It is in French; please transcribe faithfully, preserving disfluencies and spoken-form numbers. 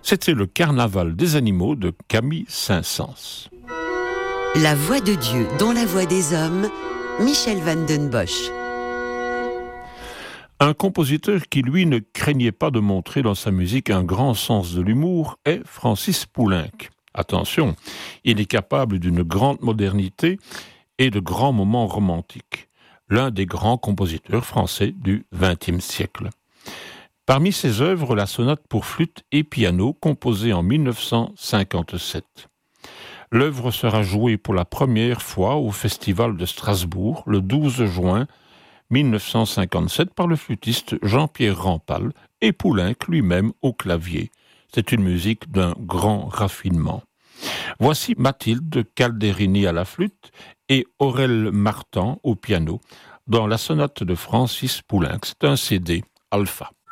C'était le Carnaval des animaux de Camille Saint-Saëns. La voix de Dieu dans la voix des hommes, Michel van den Bosch. Un compositeur qui, lui, ne craignait pas de montrer dans sa musique un grand sens de l'humour est Francis Poulenc. Attention, il est capable d'une grande modernité et de grands moments romantiques. L'un des grands compositeurs français du vingtième siècle. Parmi ses œuvres, la sonate pour flûte et piano, composée en dix-neuf cent cinquante-sept. L'œuvre sera jouée pour la première fois au Festival de Strasbourg le douze juin dix-neuf cent cinquante-sept par le flûtiste Jean-Pierre Rampal et Poulenc lui-même au clavier. C'est une musique d'un grand raffinement. Voici Mathilde Calderini à la flûte et Aurel Martan au piano dans la sonate de Francis Poulenc. C'est un C D Alpha.